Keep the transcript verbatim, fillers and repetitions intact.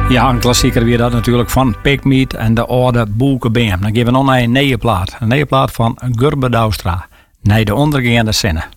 Ja, een klassieker weer dat natuurlijk van Pigmeat en de oude Boekenbeam. Dan geven we nog naar een nieuwe plaat. Een nieuwe plaat van Gurbe Douwstra. Nee, de ondergaande zinnen.